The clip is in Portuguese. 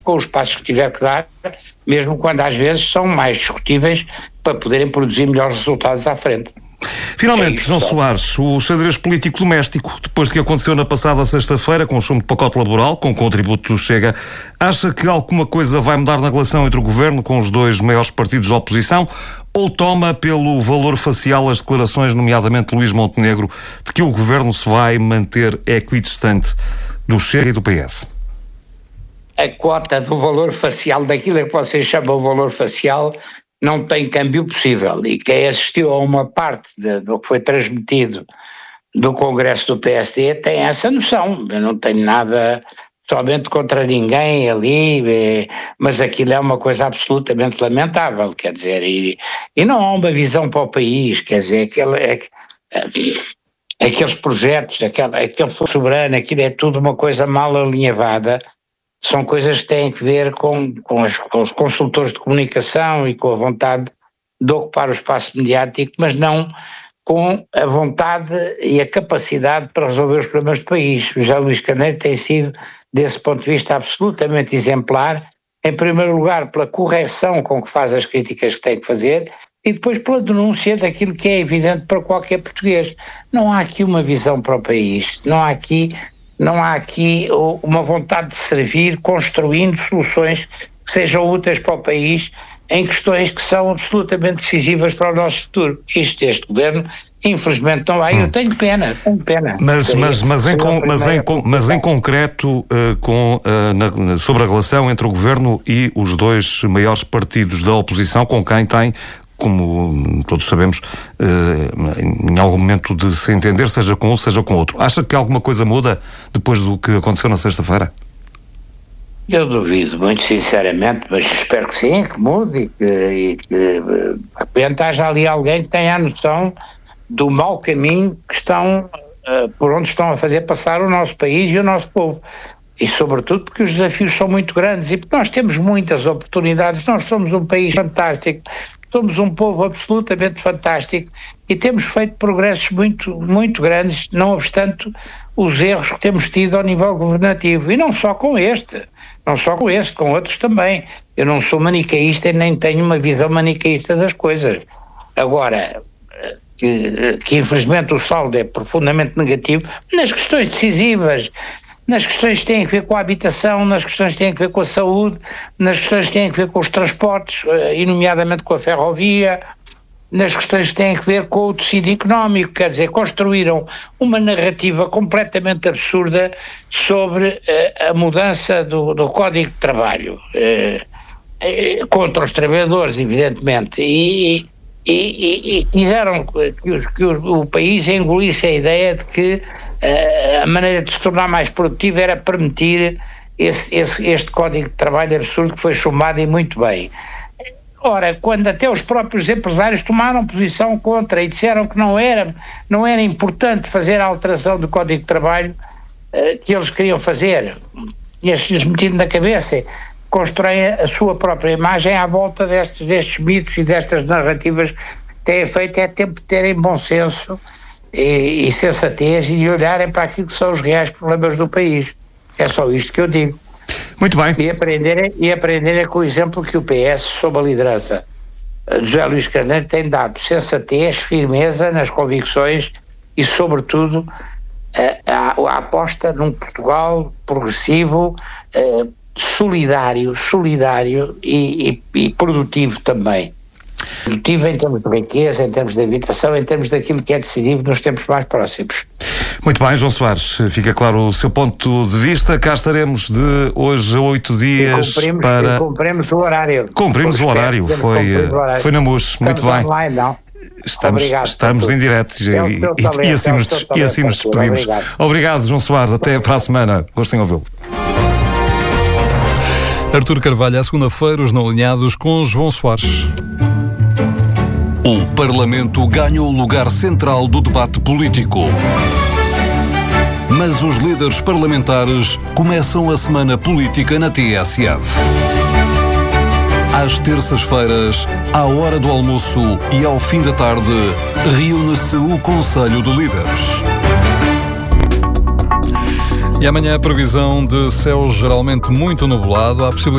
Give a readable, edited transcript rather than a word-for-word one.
com os passos que tiver que dar, mesmo quando às vezes são mais discutíveis, para poderem produzir melhores resultados à frente. Finalmente, João Soares, o xadrez político doméstico, depois do que aconteceu na passada sexta-feira, com o chumbo de pacote laboral, com o contributo do Chega, acha que alguma coisa vai mudar na relação entre o Governo com os dois maiores partidos da oposição, ou toma pelo valor facial as declarações, nomeadamente Luís Montenegro, de que o Governo se vai manter equidistante do Chega e do PS? A quota do valor facial, daquilo que vocês chamam valor facial, não tem câmbio possível, e quem assistiu a uma parte do que foi transmitido do Congresso do PSD tem essa noção. Eu não tenho nada somente contra ninguém ali, mas aquilo é uma coisa absolutamente lamentável, quer dizer, e não há uma visão para o país, quer dizer, aqueles projetos, aquele Fundo Soberano, aquilo é tudo uma coisa mal alinhavada. São coisas que têm que ver com os consultores de comunicação e com a vontade de ocupar o espaço mediático, mas não com a vontade e a capacidade para resolver os problemas do país. O José Luís Carneiro tem sido, desse ponto de vista, absolutamente exemplar, em primeiro lugar pela correção com que faz as críticas que tem que fazer e depois pela denúncia daquilo que é evidente para qualquer português. Não há aqui uma visão para o país, não há aqui uma vontade de servir, construindo soluções que sejam úteis para o país em questões que são absolutamente decisivas para o nosso futuro. Este governo, infelizmente, não há. Eu tenho pena. Mas em concreto, sobre a relação entre o governo e os dois maiores partidos da oposição, com quem tem, como todos sabemos, em algum momento de se entender, seja com um, seja com outro. Acha que alguma coisa muda depois do que aconteceu na sexta-feira? Eu duvido, muito sinceramente, mas espero que sim, que mude e que de repente haja ali alguém que tenha a noção do mau caminho que estão, por onde estão a fazer passar o nosso país e o nosso povo. E sobretudo porque os desafios são muito grandes e porque nós temos muitas oportunidades, nós somos um país fantástico, somos um povo absolutamente fantástico e temos feito progressos muito, muito grandes, não obstante os erros que temos tido ao nível governativo. E não só com este, com outros também. Eu não sou manicaísta e nem tenho uma visão manicaísta das coisas. Agora, que infelizmente o saldo é profundamente negativo nas questões decisivas, nas questões que têm a ver com a habitação, nas questões que têm a ver com a saúde, nas questões que têm a ver com os transportes, e nomeadamente com a ferrovia, nas questões que têm a ver com o tecido económico, quer dizer, construíram uma narrativa completamente absurda sobre a mudança do Código de Trabalho, contra os trabalhadores, evidentemente, e quiseram que o país engolisse a ideia de que a maneira de se tornar mais produtivo era permitir este Código de Trabalho absurdo que foi chumbado e muito bem. Ora, quando até os próprios empresários tomaram posição contra e disseram que não era importante fazer a alteração do Código de Trabalho que eles queriam fazer, tinha-se-lhes metido na cabeça, constroem a sua própria imagem à volta destes mitos e destas narrativas que têm feito. É tempo de terem bom senso e sensatez e olharem para aquilo que são os reais problemas do país. É só isto que eu digo. Muito bem. E aprenderem com o exemplo que o PS, sob a liderança de José Luís Carneiro, tem dado sensatez, firmeza nas convicções e, sobretudo, a aposta num Portugal progressivo, solidário e produtivo também. Produtivo em termos de riqueza, em termos de habitação, em termos daquilo que é decisivo nos tempos mais próximos. Muito bem, João Soares, fica claro o seu ponto de vista. Cá estaremos de hoje a 8 dias para... Cumprimos o horário. Cumprimos o horário, foi na MUS. Muito bem. Online, não? Estamos em direto e assim nos despedimos. Obrigado, João Soares, até para a semana. Gostem de ouvi-lo. Artur Carvalho, à segunda-feira, os Não Alinhados com João Soares. O Parlamento ganha o lugar central do debate político. Mas os líderes parlamentares começam a semana política na TSF. Às terças-feiras, à hora do almoço e ao fim da tarde, reúne-se o Conselho de Líderes. E amanhã a previsão de céu geralmente muito nublado, há possibilidade